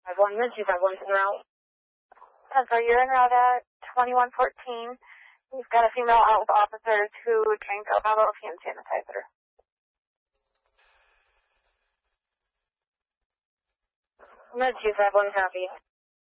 251, Mid-251 en route. So you're en route at 2114. You've got a female out with officers who drank a bottle of hand sanitizer. Mid-251 copy.